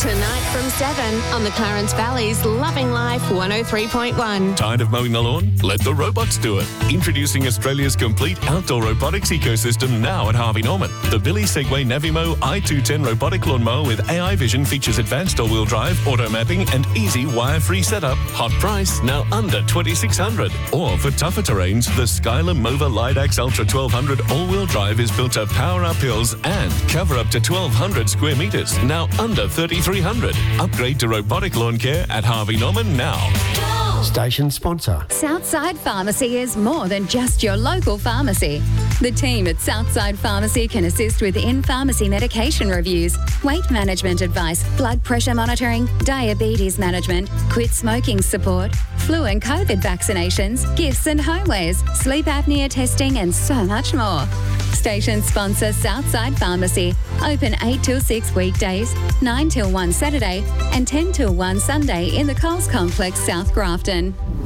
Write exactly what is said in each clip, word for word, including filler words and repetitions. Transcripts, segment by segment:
Tonight from seven on the Clarence Valley's Loving Life one oh three point one. Tired of mowing the lawn? Let the robots do it. Introducing Australia's complete outdoor robotics ecosystem now at Harvey Norman. The Billy Segway Navimo i two ten robotic lawnmower with A I vision features advanced all-wheel drive, auto mapping and easy wire-free setup. Hot price, now under twenty-six hundred dollars. Or for tougher terrains, the Skyler Mova Lidax Ultra twelve hundred all-wheel drive is built to power up hills and cover up to twelve hundred square metres, now under thirty-three hundred dollars. Upgrade to robotic lawn care at Harvey Norman now. Station sponsor. Southside Pharmacy is more than just your local pharmacy. The team at Southside Pharmacy can assist with in-pharmacy medication reviews, weight management advice, blood pressure monitoring, diabetes management, quit smoking support, flu and COVID vaccinations, gifts and homewares, sleep apnea testing and so much more. Station sponsor Southside Pharmacy. Open eight till six weekdays, nine till one Saturday and ten till one Sunday in the Coles Complex, South Grafton.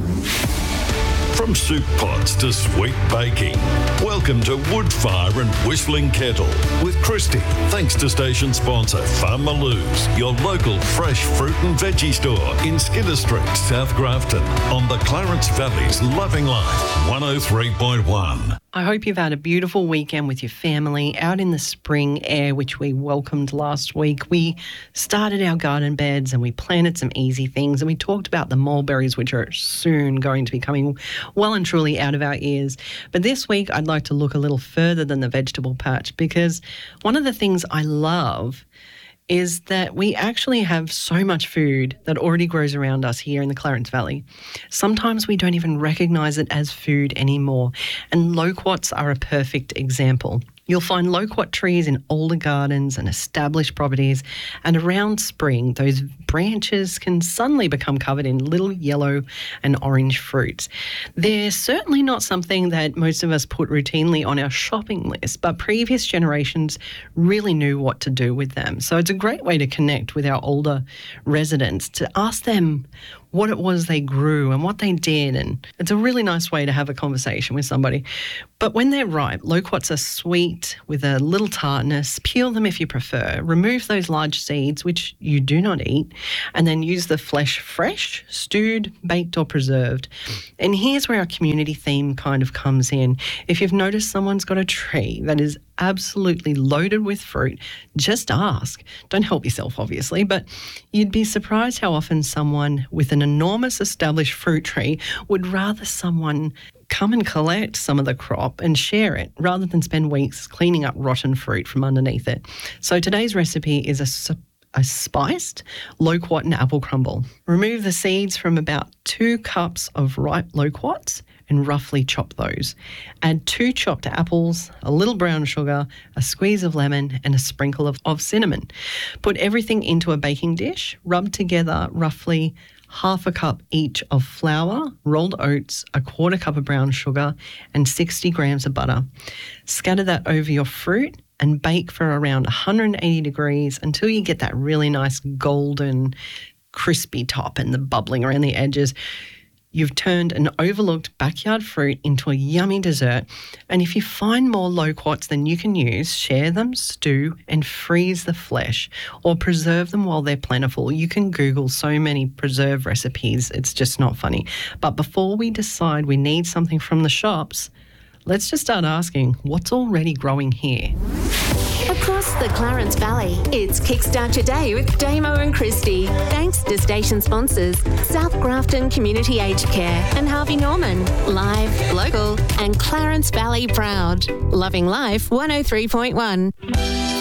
From soup pots to sweet baking, welcome to Woodfire and Whistling Kettle with Christy. Thanks to station sponsor Farmaloo's, your local fresh fruit and veggie store in Skinner Street, South Grafton, on the Clarence Valley's Loving Life one oh three point one. I hope you've had a beautiful weekend with your family out in the spring air, which we welcomed last week. We started our garden beds and we planted some easy things, and we talked about the mulberries, which are soon going to be coming well and truly out of our ears. But this week, I'd like to look a little further than the vegetable patch, because one of the things I love is that we actually have so much food that already grows around us here in the Clarence Valley. Sometimes we don't even recognise it as food anymore, and loquats are a perfect example. You'll find loquat trees in older gardens and established properties, and around spring, those branches can suddenly become covered in little yellow and orange fruits. They're certainly not something that most of us put routinely on our shopping list, but previous generations really knew what to do with them. So it's a great way to connect with our older residents, to ask them what it was they grew and what they did, and it's a really nice way to have a conversation with somebody. But when they're ripe, loquats are sweet with a little tartness. Peel them if you prefer. Remove those large seeds, which you do not eat, and then use the flesh fresh, stewed, baked or preserved. And here's where our community theme kind of comes in. If you've noticed someone's got a tree that is absolutely loaded with fruit, just ask. Don't help yourself, obviously, but you'd be surprised how often someone with an enormous established fruit tree would rather someone come and collect some of the crop and share it rather than spend weeks cleaning up rotten fruit from underneath it. So today's recipe is a a spiced loquat and apple crumble. Remove the seeds from about two cups of ripe loquats and roughly chop those. Add two chopped apples, a little brown sugar, a squeeze of lemon and a sprinkle of, of cinnamon. Put everything into a baking dish, rub together roughly half a cup each of flour, rolled oats, a quarter cup of brown sugar and sixty grams of butter. Scatter that over your fruit and bake for around one hundred eighty degrees until you get that really nice golden crispy top and the bubbling around the edges. You've turned an overlooked backyard fruit into a yummy dessert. And if you find more loquats than you can use, share them, stew and freeze the flesh, or preserve them while they're plentiful. You can Google so many preserve recipes, it's just not funny. But before we decide we need something from the shops, let's just start asking what's already growing here. Across the Clarence Valley, it's Kickstart Your Day with Damo and Christy. Thanks to station sponsors South Grafton Community Aged Care and Harvey Norman. Live, local and Clarence Valley proud. Loving Life one oh three point one.